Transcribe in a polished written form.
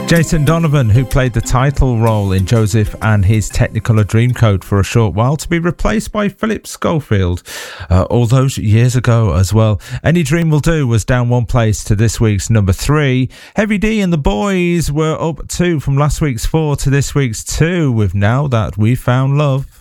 Jason Donovan, who played the title role in Joseph and his Technicolor Dreamcoat for a short while, to be replaced by Philip Schofield all those years ago as well. Any Dream Will Do was down one place to this week's number 3. Heavy D and the Boys were up 2 from last week's 4 to this week's 2 with Now That We Found Love.